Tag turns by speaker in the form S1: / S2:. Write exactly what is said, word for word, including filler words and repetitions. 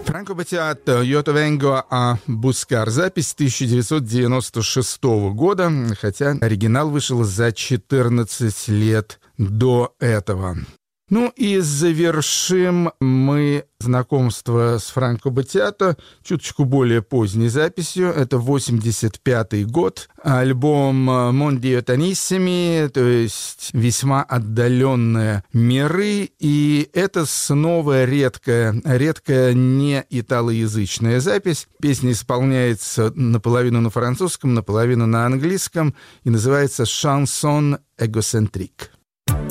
S1: Франко Баттиато «Io ti vengo a buscar». Запись тысяча девятьсот девяносто шестого года, хотя оригинал вышел за четырнадцать лет до этого. Ну и завершим мы знакомство с Франко Баттиато чуточку более поздней записью. Это восемьдесят пятый год. Альбом «Mondi Lontанissimi», то есть весьма отдаленные миры. И это снова редкая, редкая не италоязычная запись. Песня исполняется наполовину на французском, наполовину на английском и называется «Chanson égocentrique».